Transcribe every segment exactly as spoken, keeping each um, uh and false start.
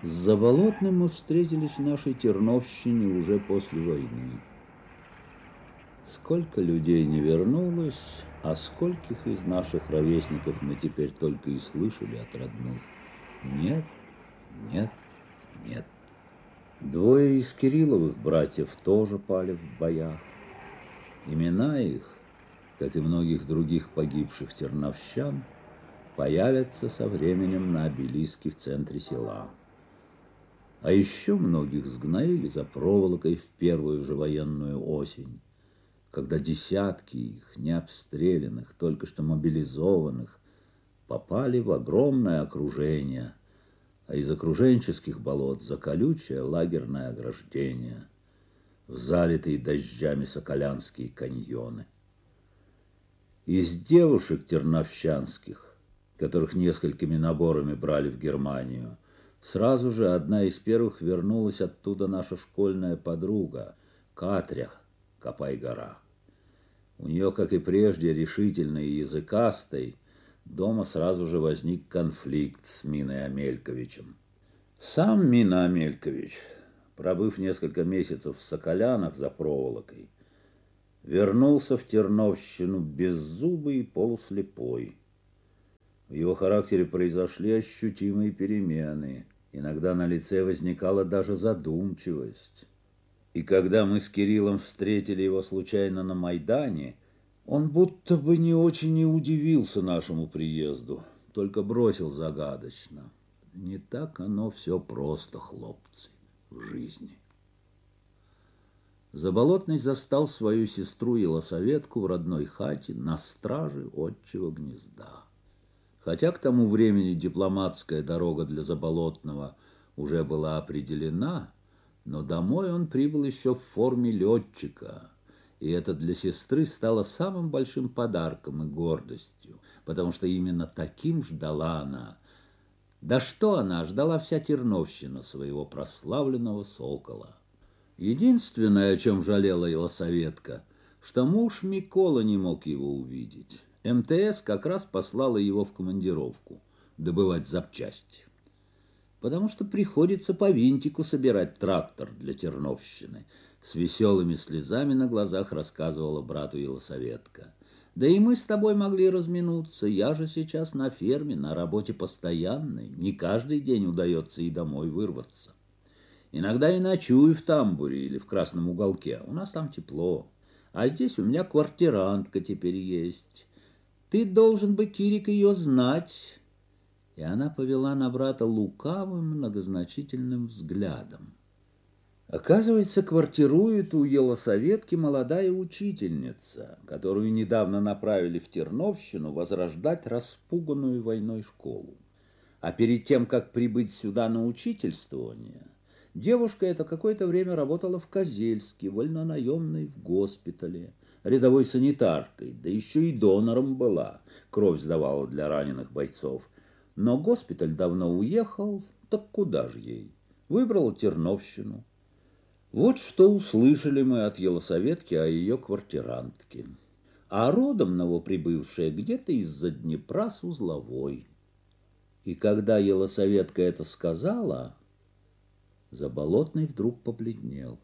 С Заболотным мы встретились в нашей Терновщине уже после войны. Сколько людей не вернулось, а скольких из наших ровесников мы теперь только и слышали от родных. Нет, нет, нет. Двое из Кирилловых братьев тоже пали в боях. Имена их, как и многих других погибших терновщан, появятся со временем на обелиске в центре села. А еще многих сгноили за проволокой в первую же военную осень, когда десятки их, необстрелянных, только что мобилизованных, попали в огромное окружение, а из окруженческих болот за колючее лагерное ограждение, в залитые дождями соколянские каньоны. Из девушек терновщанских, которых несколькими наборами брали в Германию, сразу же одна из первых вернулась оттуда наша школьная подруга, Катря Копай-гора. У нее, как и прежде, решительной и языкастой, дома сразу же возник конфликт с Миной Амельковичем. Сам Мина Амелькович, пробыв несколько месяцев в Соколянах за проволокой, вернулся в Терновщину беззубый и полуслепой. В его характере произошли ощутимые перемены. Иногда на лице возникала даже задумчивость. И когда мы с Кириллом встретили его случайно на Майдане, он будто бы не очень и удивился нашему приезду, только бросил загадочно: не так оно все просто, хлопцы, в жизни. Заболотный застал свою сестру Елосаветку в родной хате на страже отчего гнезда. Хотя к тому времени дипломатская дорога для Заболотного уже была определена, но домой он прибыл еще в форме летчика, и это для сестры стало самым большим подарком и гордостью, потому что именно таким ждала она. Да что она, ждала вся Терновщина своего прославленного сокола. Единственное, о чем жалела Елосаветка, что муж Микола не мог его увидеть. эм тэ эс как раз послала его в командировку добывать запчасти, потому что приходится по винтику собирать трактор для Терновщины. С веселыми слезами на глазах рассказывала брату Елосаветка. Да и мы с тобой могли разминуться, я же сейчас на ферме, на работе постоянной, не каждый день удается и домой вырваться. Иногда и ночую в тамбуре или в красном уголке, у нас там тепло, а здесь у меня квартирантка теперь есть. Ты должен бы, Кирик, ее знать. И она повела на брата лукавым, многозначительным взглядом. Оказывается, квартирует у Елосаветки молодая учительница, которую недавно направили в Терновщину возрождать распуганную войной школу. А перед тем, как прибыть сюда на учительствование, девушка эта какое-то время работала в Козельске, вольнонаемной в госпитале, рядовой санитаркой, да еще и донором была, кровь сдавала для раненых бойцов. Но госпиталь давно уехал, так куда же ей? Выбрала Терновщину. Вот что услышали мы от Елосаветки о ее квартирантке. А родом новоприбывшая где-то из-за Днепра с Узловой. И когда Елосаветка это сказала, Заболотный вдруг побледнел.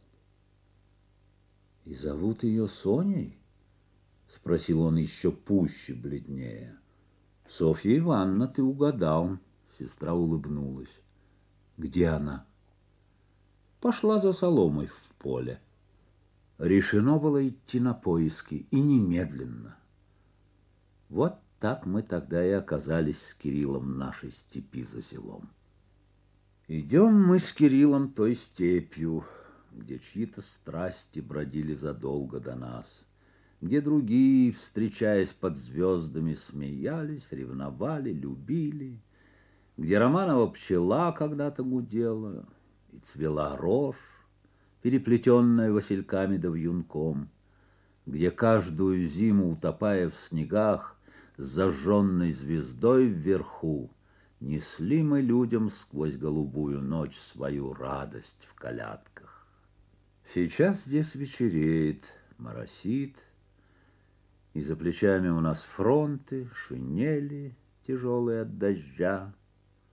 «И зовут ее Соней?» — спросил он еще пуще бледнее. «Софья Ивановна, ты угадал», — сестра улыбнулась. «Где она?» «Пошла за соломой в поле». Решено было идти на поиски, и немедленно. Вот так мы тогда и оказались с Кириллом в нашей степи за селом. Идем мы с Кириллом той степью, где чьи-то страсти бродили задолго до нас, где другие, встречаясь под звездами, смеялись, ревновали, любили, где Романова пчела когда-то гудела и цвела рожь, переплетенная васильками да вьюнком, где каждую зиму, утопая в снегах, с зажженной звездой вверху, несли мы людям сквозь голубую ночь свою радость в колядках. Сейчас здесь вечереет, моросит, и за плечами у нас фронты, шинели, тяжелые от дождя,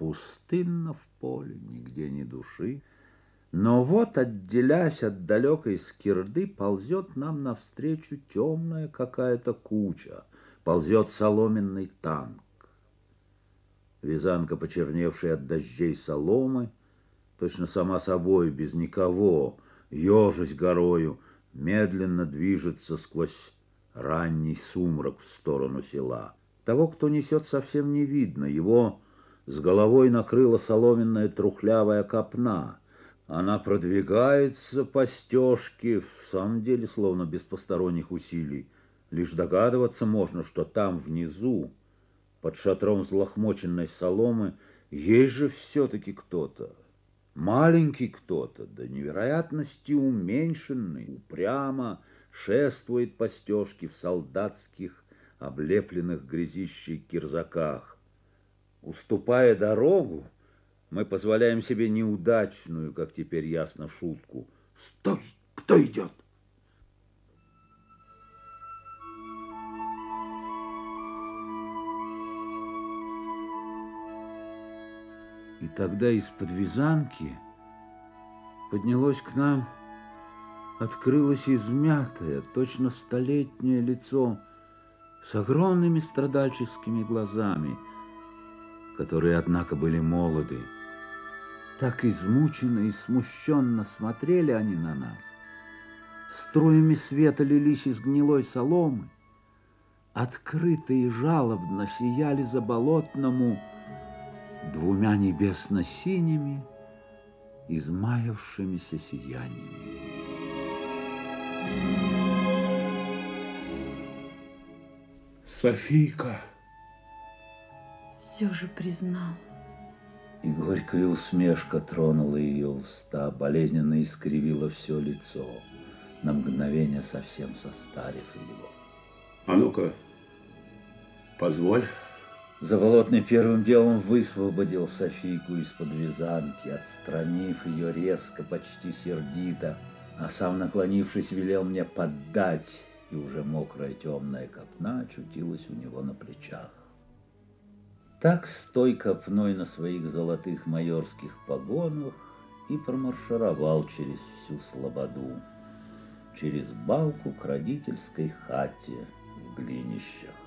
Пустынно в поле, нигде ни души. Но вот, отделясь от далекой скирды, ползет нам навстречу темная какая-то куча, ползет соломенный танк. Вязанка, почерневшая от дождей соломы, точно сама собой, без никого, ежась горою, медленно движется сквозь ранний сумрак в сторону села. Того, кто несет, совсем не видно. Его с головой накрыла соломенная трухлявая копна. Она продвигается по стежке, в самом деле, словно без посторонних усилий. Лишь догадываться можно, что там внизу, под шатром взлохмоченной соломы, есть же все-таки кто-то. Маленький кто-то, до невероятности уменьшенный, упрямо шествует по стежке в солдатских, облепленных грязищей кирзаках. Уступая дорогу, мы позволяем себе неудачную, как теперь ясно, шутку. «Стой! Кто идет?» И тогда из-под вязанки поднялось к нам, открылось измятое, точно столетнее лицо с огромными страдальческими глазами, которые, однако, были молоды. Так измученно и смущенно смотрели они на нас. Струями света лились из гнилой соломы, открыто и жалобно сияли заболотному двумя небесно-синими, измаявшимися сияниями. Софийка! Все же признал. И горькая усмешка тронула ее уста, болезненно искривила все лицо, на мгновение совсем состарив его. А ну-ка, позволь. Заболотный первым делом высвободил Софийку из-под вязанки, отстранив ее резко, почти сердито, а сам, наклонившись, велел мне поддать, и уже мокрая темная копна очутилась у него на плечах. Так, с той копной на своих золотых майорских погонах, и промаршировал через всю слободу, через балку к родительской хате в Глинищах.